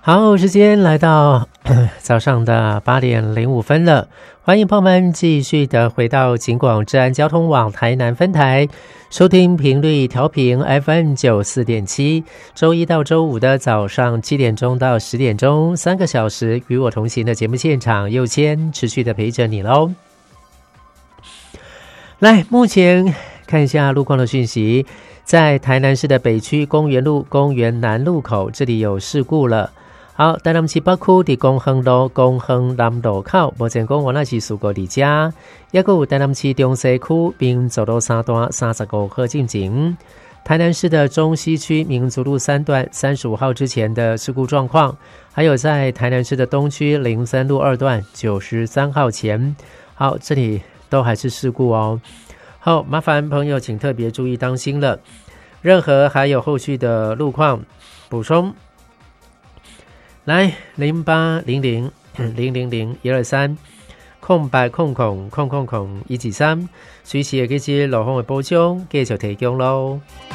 好，时间来到早上的8:05了，欢迎朋友们继续的回到警广治安交通网台南分台，收听频率调频 FM94.7，周一到周五的早上7点钟到10点钟，3个小时与我同行的节目现场，佑谦持续的陪着你咯。来，目前看一下路况的讯息，在台南市的北区公园路公园南路口，这里有事故了。好，台南市北区的公园路公园南路口，目前讲原来是事故伫遮，也有台南市中西区民族路3段35号进行。台南市的中西区民族路3段35号之前的事故状况，还有在台南市的东区03路2段93号前，好，这里都还是事故哦。好，麻烦朋友请特别注意当心了。任何还有后续的路况补充，来0800000123空白空123，随时会记路况的补充继续提供咯。